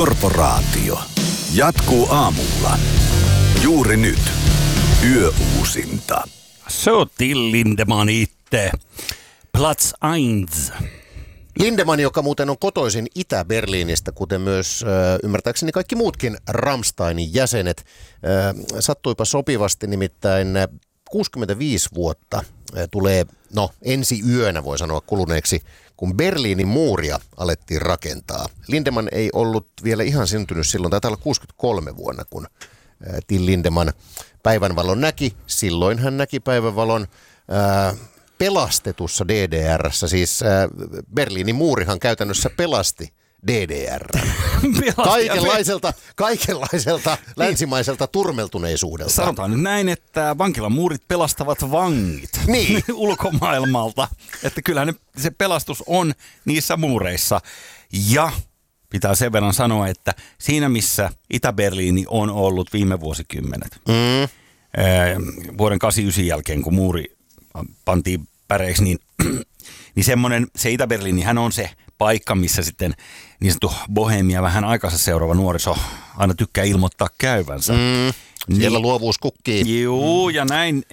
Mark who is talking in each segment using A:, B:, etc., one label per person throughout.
A: Korporaatio jatkuu aamulla. Juuri nyt. Yöuusinta.
B: So till Lindemann itse. Platz 1.
C: Lindemann, joka muuten on kotoisin Itä-Berliinistä, kuten myös ymmärtääkseni kaikki muutkin Rammsteinin jäsenet. Sattuipa sopivasti, nimittäin 65 vuotta tulee, ensi yönä voi sanoa kuluneeksi, kun Berliinin muuria alettiin rakentaa. Lindemann ei ollut vielä ihan syntynyt silloin, taitaa olla 63 vuonna, kun Till Lindemann päivänvalon näki. Silloin hän näki päivänvalon pelastetussa DDR:ssä, siis Berliinin muurihan käytännössä pelasti DDR. Kaikenlaiselta länsimaiselta turmeltuneisuudelta.
B: Sanotaan nyt näin, että vankilan muurit pelastavat vangit ulkomaailmalta. Että kyllähän se pelastus on niissä muureissa. Ja pitää sen verran sanoa, että siinä missä Itä-Berliini on ollut viime vuosikymmenet, vuoden 89 jälkeen, kun muuri pantiin päreiksi, niin se Itä-Berliinihän on se paikka, missä sitten niin sanottu bohemia vähän aikansa seuraava nuoriso aina tykkää ilmoittaa käyvänsä.
C: Siellä luovuus kukkii.
B: Joo, ja näin,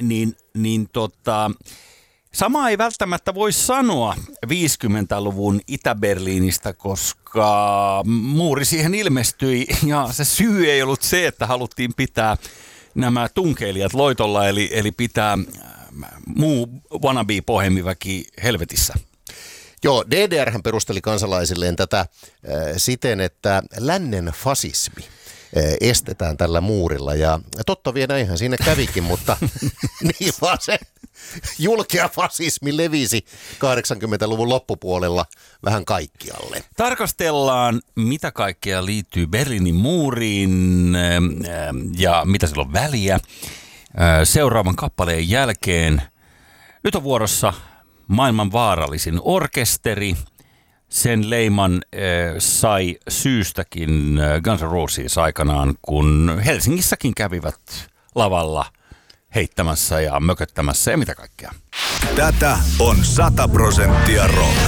B: sama ei välttämättä voi sanoa 50-luvun Itä-Berliinistä, koska muuri siihen ilmestyi, ja se syy ei ollut se, että haluttiin pitää nämä tunkeilijat loitolla, eli pitää muu wannabe-bohemiväki helvetissä.
C: Joo, DDR:hän perusteli kansalaisilleen tätä siten, että lännen fasismi estetään tällä muurilla. Ja totta vie näinhän siinä kävikin, mutta niin vaan se julkea fasismi levisi 80-luvun loppupuolella vähän kaikkialle.
B: Tarkastellaan, mitä kaikkea liittyy Berliinin muuriin ja mitä sillä on väliä. Seuraavan kappaleen jälkeen nyt on vuorossa maailman vaarallisin orkesteri. Sen leiman sai syystäkin Guns N' Roses aikanaan, kun Helsingissäkin kävivät lavalla heittämässä ja mököttämässä ja mitä kaikkea.
A: Tätä on 100% rock.